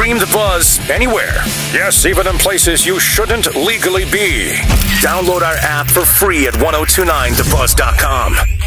Stream The Buzz anywhere. Yes, even in places you shouldn't legally be. Download our app for free at 1029thebuzz.com.